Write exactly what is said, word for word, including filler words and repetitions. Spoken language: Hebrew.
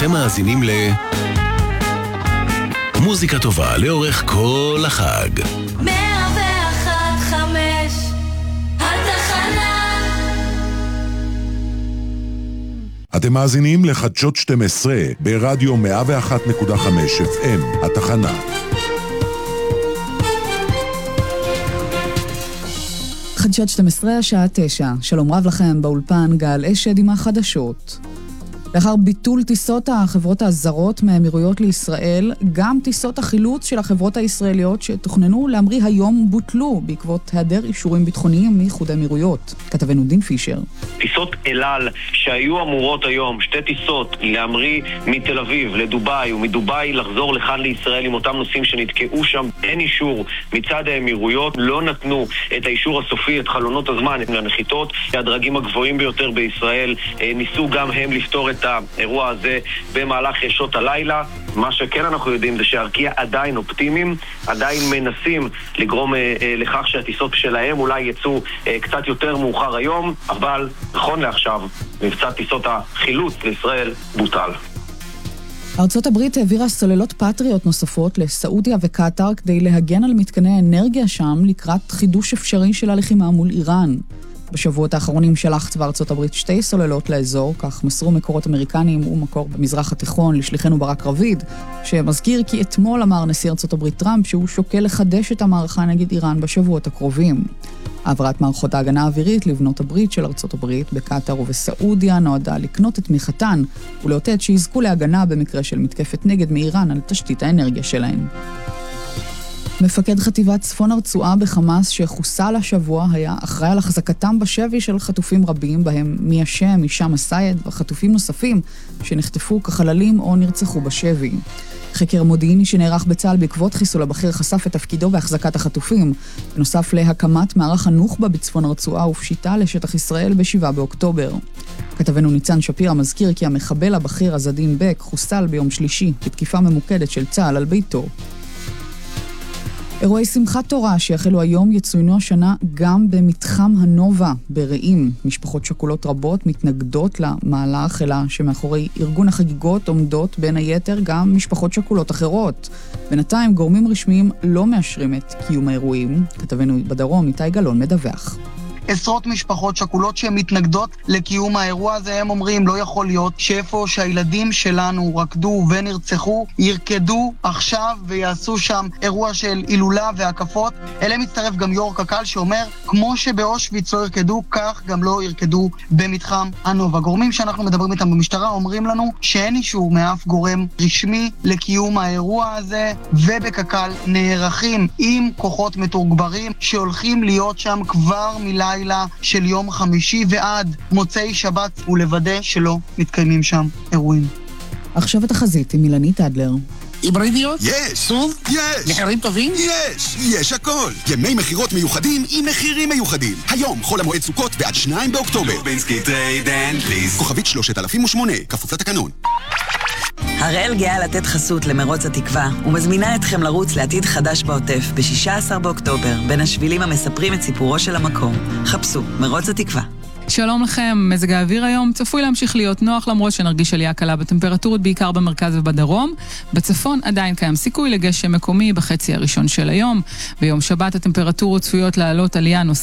אתם מאזינים ל... מוזיקה טובה לאורך כל החג. מאה ואחת חמש התחנה. אתם מאזינים לחדשות שתים עשרה ברדיו מאה ואחת נקודה חמש אף אם, התחנה. חדשות שתים עשרה, השעה תשע. שלום רב לכם, באולפן גל אשד עם החדשות. לאחר ביטול טיסות החברות הזרות מהאמירויות לישראל, גם טיסות החילוץ של החברות הישראליות שתוכננו להמריא היום בוטלו בעקבות היעדר אישורים ביטחוניים מאיחוד האמירויות. כתבנו דין פישר. טיסות אלעל שהיו אמורות היום, שתי טיסות להמריא מתל אביב לדובאי ומדובאי לחזור לכאן לישראל עם אותם נוסעים שנתקעו שם, אין אישור מצד האמירויות, לא נתנו את האישור הסופי, את חלונות הזמן, את הנחיתות. הדרגים הגבוהים ביותר בישראל ניסו גם הם לפתור את האירוע הזה במהלך שעות הלילה. מה שכן אנחנו יודעים זה שהארקיע עדיין אופטימיים, עדיין מנסים לגרום אה, אה, לכך שהטיסות שלהם אולי יצאו אה, קצת יותר מאוחר היום, אבל נכון לעכשיו מבצע טיסות החילוץ לישראל בוטל. ארצות הברית העבירה סוללות פטריות נוספות לסעודיה וקטר כדי להגן על מתקני האנרגיה שם לקראת חידוש אפשרי של הלחימה מול איראן. בשבועות האחרונים שלח צבא ארצות הברית שתי סוללות לאזור, כך מסרו מקורות אמריקניים ומקור במזרח התיכון לשליחנו ברק רביד, שמזכיר כי אתמול אמר נשיא ארצות הברית טראמפ שהוא שוקל לחדש את המערכה נגד איראן בשבועות הקרובים. העברת מערכות ההגנה האווירית לבנות הברית של ארצות הברית בקטר ובסעודיה נועדה לקנות את תמיכתן ולאותת שיזכו להגנה במקרה של מתקפת נגד מאיראן על תשתית האנרגיה שלהן. מפקד חטיבת צפון הרצועה בחמאס שחוסל השבוע היה אחראי על החזקתם בשבי של חטופים רבים, בהם מי השם, הישאם א-סייד וחטופים נוספים שנחטפו כחללים או נרצחו בשבי. חקר מודיעיני שנערך בצה"ל בעקבות חיסול הבכיר חשף את תפקידו בהחזקת החטופים, בנוסף להקמת מערך הנוח'בה בצפון הרצועה ופשיטה לשטח ישראל בשבעה באוקטובר. כתבנו ניצן שפירא מזכיר כי המחבל הבכיר עזדין בק חוסל ביום שלישי בתקיפה ממוקדת של צה"ל על ביתו. אירועי שמחת תורה שיחלו היום יצוינו השנה גם במתחם הנובה ברעים. משפחות שכולות רבות מתנגדות למהלך, אלא שמאחורי ארגון החגיגות עומדות בין היתר גם משפחות שכולות אחרות. בינתיים גורמים רשמיים לא מאשרים את קיום האירועים. כתבנו בדרום איתי גלון מדווח. עשרות משפחות שכולות שמתנגדות לקיום האירוע הזה, הם אומרים לא יכול להיות שאיפה שהילדים שלנו רקדו ונרצחו, ירקדו עכשיו ויעשו שם אירוע של הילולה והקפות. אליהם מצטרף גם יו"ר קק"ל שאומר כמו שבאושוויץ לא ירקדו, כך גם לא ירקדו במתחם הנובה. גורמים שאנחנו מדברים איתם במשטרה אומרים לנו שאין אישור מאף גורם רשמי לקיום האירוע הזה, ובקק"ל נערכים עם כוחות מתוגברים שהולכים להיות שם כבר מלילה לילה של יום חמישי ועד מוצאי שבת, ולוודא שלא מתקיימים שם אירועים. עכשיו התחזית עם מילנית אדלר. היברידיות? יש! סוף? יש! מחירים טובים? יש! יש הכל! ימי מחירות מיוחדים עם מחירים מיוחדים. היום חול המועד סוכות ועד שניים באוקטובר. לובינסקי טרייד אנד ליסט. כוכבית שלושת אלפים ושמונה, כפוף לתקנון. הראל גאה לתת חסות למרוץ התקווה ומזמינה אתכם לרוץ לעתיד חדש בעוטף ב-שישה עשר באוקטובר בין השבילים המספרים את סיפורו של המקום. חפשו מרוץ התקווה. שלום לכם, מזג האוויר היום צפוי להמשיך להיות נוח למרות שנרגיש עלייה קלה בטמפרטורות בעיקר במרכז ובדרום. בצפון עדיין קיים סיכוי לגשם מקומי בחצי הראשון של היום. ביום שבת הטמפרטורות צפויות לעלות עלייה נוספת